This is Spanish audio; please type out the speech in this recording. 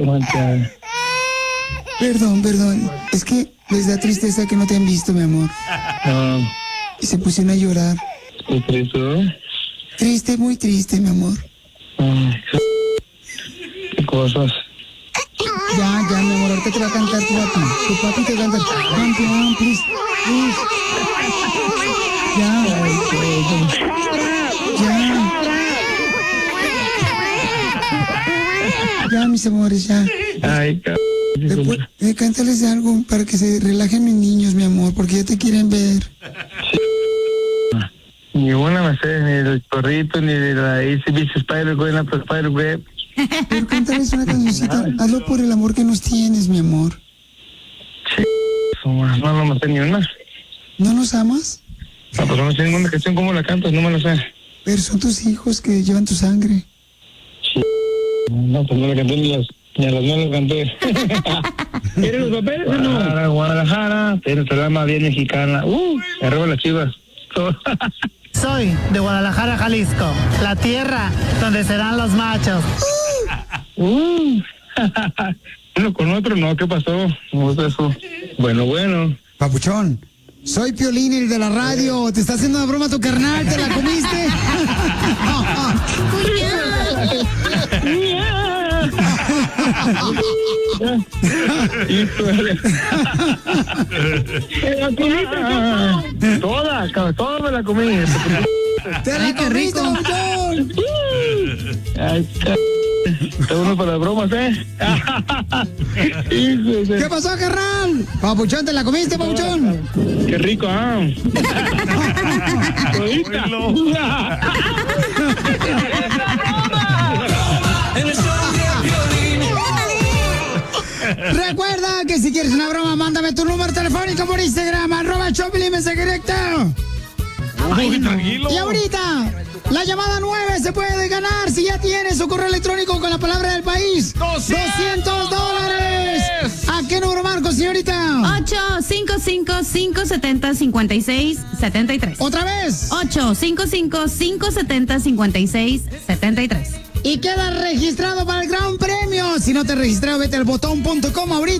manchada. Perdón. Es que les da tristeza que no te han visto, mi amor. No. Y se pusieron a llorar. ¿Qué triste? Triste, muy triste, mi amor. Ay, qué cosas. Ya, mi amor, ahorita te va a cantar tu papi. Tu papi te va a cantar. Campeón, please. Ya, mis amores, ya. Ay, Cántales algo para que se relajen mis niños, mi amor, porque ya te quieren ver. Ni una me sé, ni del perrito, ni de la ACDC Spider-Web, la Spider-Web. Pero cántales una cancioncita. Hazlo por el amor que nos tienes, mi amor. No me sé ni una. ¿No nos amas? No, pues no sé ninguna canción, ¿cómo la cantas? No me la sé. Pero son tus hijos que llevan tu sangre. No, pues no la canté ni a las manos canté. ¿Quieres los papeles o no? Guadalajara, tienes el alma bien mexicana. Arriba las Chivas. Soy de Guadalajara, Jalisco, la tierra donde serán los machos. Uno con otro, no, ¿qué pasó? ¿Cómo es eso? Bueno. Papuchón, soy Piolín, el de la radio. Te está haciendo una broma tu carnal, ¿te la comiste? Toda me la comí. ¡Te la comiste, Papuchón! Ay, está uno para las bromas, ¿eh? ¿Qué pasó, carnal? Papuchón, ¿te la comiste, Papuchón? Qué rico, Recuerda que si quieres una broma, mándame tu número telefónico por Instagram, @Choplin, mensaje directo. Uy, tranquilo. Y ahorita, la llamada 9 se puede ganar si ya tienes su correo electrónico con la palabra del país. $200. ¿A qué número marco, señorita? 855-570-5673. ¿Otra vez? 855-570-5673. Y queda registrado para el gran premio. Si no te has registrado, vete al botón.com ahorita.